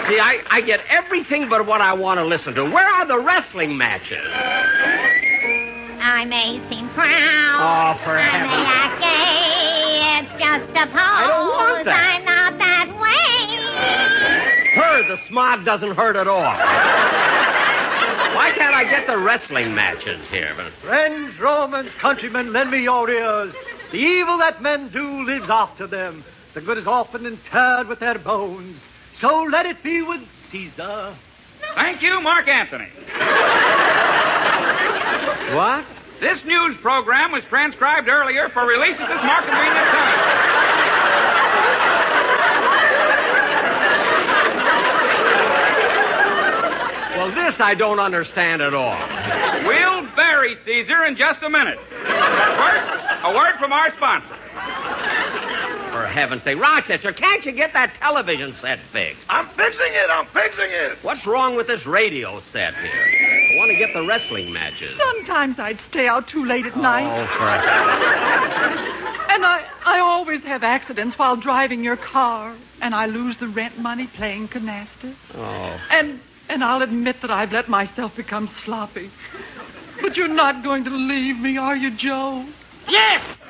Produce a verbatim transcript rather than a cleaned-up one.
See, I, I get everything but what I want to listen to. Where are the wrestling matches? I may seem proud. Oh, for I heaven's may act gay. It's just a pose. I don't want that. I'm not that way. Her, the smog doesn't hurt at all. Why can't I get the wrestling matches here? Friends, Romans, countrymen, lend me your ears. The evil that men do lives after them. The good is often interred with their bones. So let it be with Caesar. Thank you, Mark Anthony. What? This news program was transcribed earlier for release at this more convenient time. Well, this I don't understand at all. We'll bury Caesar in just a minute. First, a word from our sponsor. For heaven's sake, Rochester, can't you get that television set fixed? I'm fixing it. I'm fixing it. What's wrong with this radio set here? I want to get the wrestling matches. Sometimes I'd stay out too late at night. Oh, for... And I, I always have accidents while driving your car. And I lose the rent money playing canasta. Oh. And, and I'll admit that I've let myself become sloppy. But you're not going to leave me, are you, Joe? Yes!